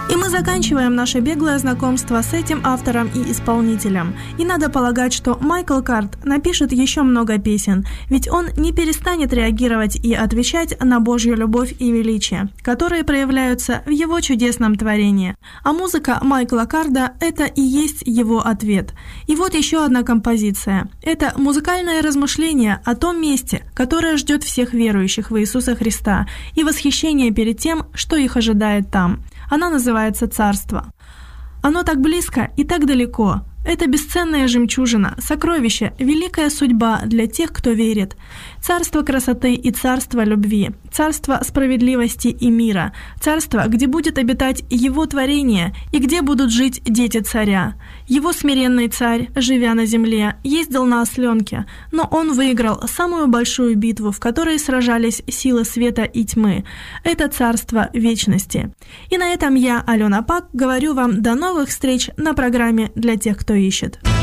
И мы заканчиваем наше беглое знакомство с этим автором и исполнителем. И надо полагать, что Майкл Карт напишет еще много песен, ведь он не перестанет реагировать и отвечать на Божью любовь и величие, которые проявляются в его чудесном творении. А музыка Майкла Карда – это и есть его ответ. И вот еще одна композиция. Это музыкальное размышление о том месте, которое ждет всех верующих в Иисуса Христа, и восхищение перед тем, что их ожидает там. Оно называется «Царство». Оно так близко и так далеко. Это бесценная жемчужина, сокровище, великая судьба для тех, кто верит. Царство красоты и царство любви, царство справедливости и мира, царство, где будет обитать его творение и где будут жить дети царя. Его смиренный царь, живя на земле, ездил на осленке, но он выиграл самую большую битву, в которой сражались силы света и тьмы. Это царство вечности. И на этом я, Алена Пак, говорю вам до новых встреч на программе «Для тех, кто ищет».